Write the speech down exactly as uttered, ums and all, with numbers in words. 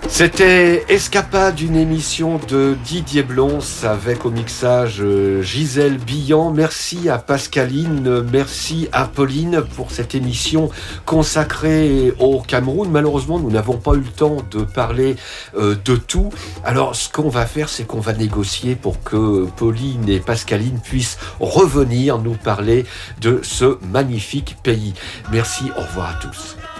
C'était Escapade, une émission de Didier Blons avec au mixage Gisèle Billan. Merci à Pascaline, merci à Pauline pour cette émission consacrée au Cameroun. Malheureusement, nous n'avons pas eu le temps de parler euh, de tout. Alors, ce qu'on va faire, c'est qu'on va négocier pour que Pauline et Pascaline puissent revenir nous parler de ce magnifique pays. Merci, au revoir à tous.